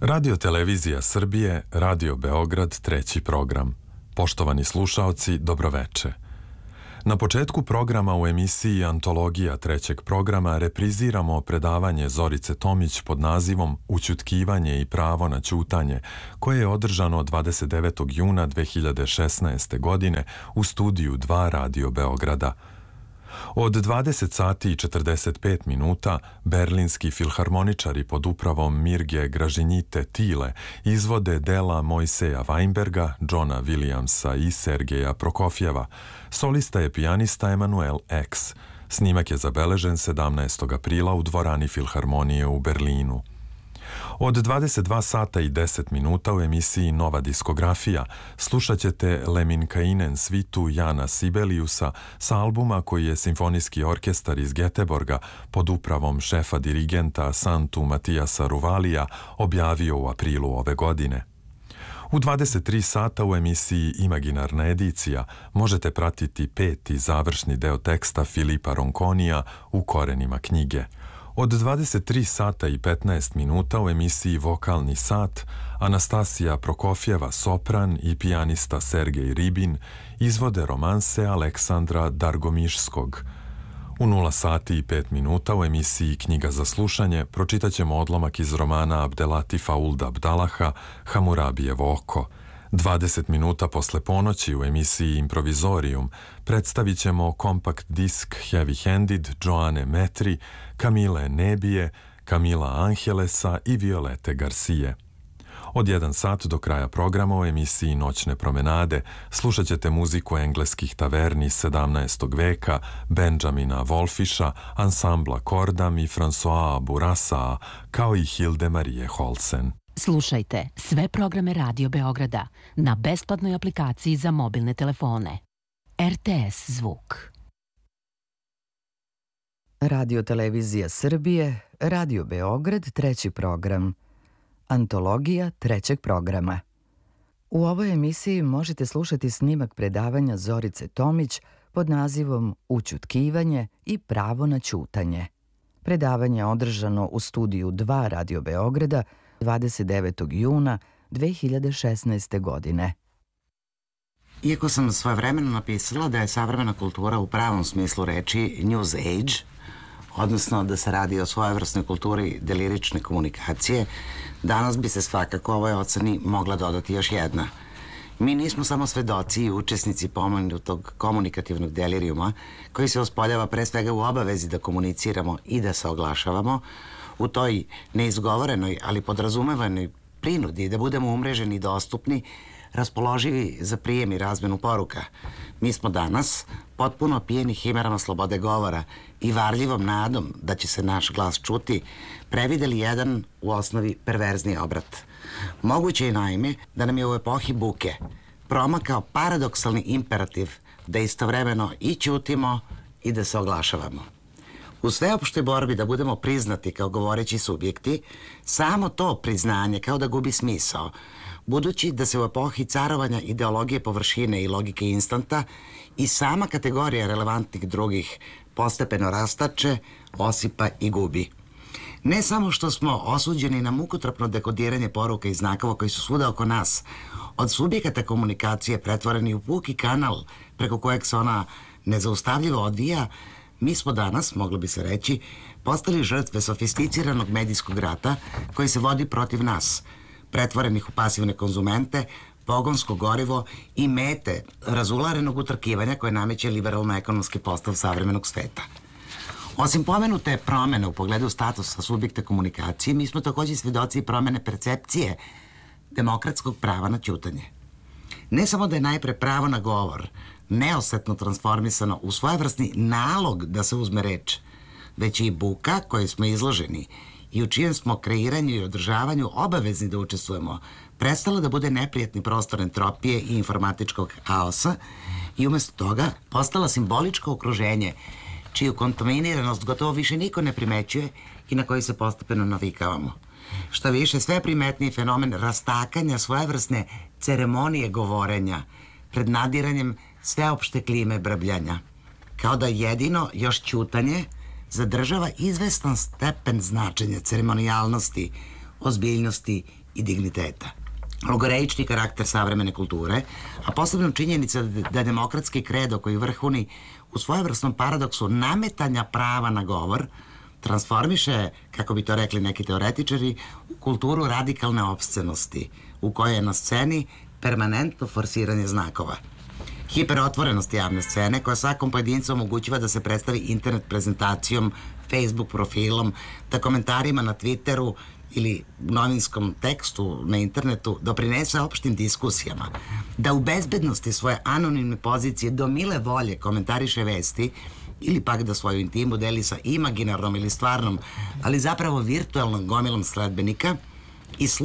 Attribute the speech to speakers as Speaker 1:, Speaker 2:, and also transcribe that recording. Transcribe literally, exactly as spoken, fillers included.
Speaker 1: Radio Televizija Srbije, Radio Beograd, treći program. Poštovani slušaoci, dobroveče. Na početku programa u emisiji Antologija trećeg programa repriziramo predavanje Zorice Tomić pod nazivom Ućutkivanje i pravo na ćutanje, koje je održano dvadeset devetog juna dve hiljade šesnaeste. godine u studiju dva Radio Beograda. Od dvadeset sati i četrdeset pet minuta berlinski filharmoničari pod upravom Mirge Gražinjite Tile izvode dela Mojseja Weinberga, Johna Williamsa i Sergeja Prokofjeva. Solista je pijanista Emanuel X. Snimak je zabeležen sedamnaestog aprila u dvorani Filharmonije u Berlinu. Od dvadeset dva sata i deset minuta u emisiji Nova diskografija slušat ćete Lemminkäinen svitu Jana Sibeliusa sa albuma koji je Simfonijski orkestar iz Göteborga pod upravom šefa dirigenta Santu Matijasa Ruvalija objavio u aprilu ove godine. U dvadeset tri sata u emisiji Imaginarna edicija možete pratiti peti završni deo teksta Filipa Ronconija u Korenima knjige. Od dvadeset tri sata i petnaest minuta u emisiji Vokalni sat Anastasija Prokofjeva, sopran i pijanista Sergej Ribin izvode romanse Aleksandra Dargomišskog. U nula sati i pet minuta u emisiji Knjiga za slušanje pročitat ćemo odlomak iz romana Abdelatifa Ulda Abdalaha Hamurabijevo oko. dvadeset minuta posle ponoći u emisiji Improvizorium predstavit ćemo kompakt disk Heavy Handed Joane Metri, Kamile Nebije, Kamila Angelesa i Violete Garcije. Od jedan sat do kraja programa u emisiji Noćne promenade slušat ćete muziku engleskih taverni sedamnaestog veka, Benjamina Wolfisha, ansambla Kordam i François Bourassa, kao i Hilde Marije Holsen.
Speaker 2: Slušajte sve programe Radio Beograda na besplatnoj aplikaciji za mobilne telefone. R T S zvuk.
Speaker 3: Radio Televizija Srbije, Radio Beograd, treći program. Antologija trećeg programa. U ovoj emisiji možete slušati snimak predavanja Zorice Tomić pod nazivom Ućutkivanje i pravo na ćutanje. Predavanje je održano u studiju dva Radio Beograda dvadeset devetog juna dve hiljade šesnaeste. godine.
Speaker 4: Iako sam svojevremeno napisala da je savremena kultura u pravom smislu reči News Age, odnosno da se radi o svojevrsnoj kulturi delirične komunikacije, danas bi se svakako ovoj oceni mogla dodati još jedna. Mi nismo samo svedoci i učesnici pomenutog komunikativnog delirijuma koji se ospoljava pre svega u obavezi da komuniciramo i da se oglašavamo, u toj neizgovorenoj, ali podrazumevanoj prinudi da budemo umreženi i dostupni, raspoloživi za prijem i razmenu poruka. Mi smo danas potpuno pijeni himerama slobode govora i varljivom nadom da će se naš glas čuti, prevideli jedan u osnovi perverzni obrat. Moguće je naime da nam je u epohi buke promakao paradoksalni imperativ da istovremeno i ćutimo i da se oglašavamo. U sveopštoj borbi da budemo priznati kao govoreći subjekti, samo to priznanje kao da gubi smisao, budući da se u epohi carovanja ideologije površine i logike instanta i sama kategorija relevantnih drugih postepeno rastače, osipa i gubi. Ne samo što smo osuđeni na mukotrpno dekodiranje poruka i znakova koji su svuda oko nas, od subjekata komunikacije pretvoreni u puki kanal preko kojeg se ona nezaustavljivo odvija, mi smo danas, moglo bi se reći, postali žrtve sofisticiranog medijskog rata koji se vodi protiv nas, pretvorenih u pasivne konzumente, pogonsko gorivo i mete razularenog utrkivanja koje nameće liberalno-ekonomski postav savremenog sveta. Osim pomenute promene u pogledu statusa subjekta komunikacije, mi smo također svedoci i promene percepcije demokratskog prava na ćutanje. Ne samo da je najpre pravo na govor neosetno transformisano u svojevrsni nalog da se uzme reč, već i buka kojoj smo izloženi i u čijem smo kreiranju i održavanju obavezni da učestvujemo, prestala da bude neprijatni prostor entropije i informatičkog haosa i umjesto toga postala simboličko okruženje čiju kontaminiranost gotovo više niko ne primećuje i na koji se postepeno navikavamo. Šta više, sve primetniji fenomen rastakanja svojevrsne ceremonije govorenja pred nadiranjem sveopšte klime brbljanja. Kao da jedino još ćutanje zadržava izvestan stepen značenja ceremonijalnosti, ozbiljnosti i digniteta. Logoreični karakter savremene kulture, a posebno činjenica da demokratski kredo koji vrhuni u svojevrsnom paradoksu nametanja prava na govor transformiše, kako bi to rekli neki teoretičari, u kulturu radikalne opscenosti, u kojoj je na sceni permanentno forsiranje znakova. Hiperotvorenost javne scene koja svakom pojedincu omogućava da se predstavi internet prezentacijom, Facebook profilom, da komentarima na Twitteru ili novinskom tekstu na internetu doprinese opštim diskusijama, da u bezbednosti svoje anonimne pozicije do mile volje komentariše vesti ili pak da svoju intimu deli sa imaginarnom ili stvarnom, ali zapravo virtualnom gomilom sledbenika i